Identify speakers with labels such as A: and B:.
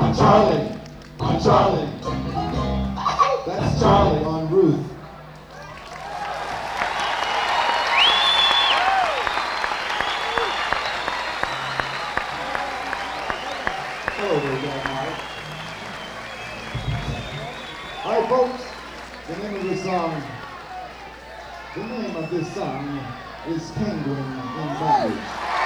A: Charlie, on Charlie. That's Charlie on Ruth. Hello there, Jack Mike. All right, folks, the name of this song is Penguin in Bondage.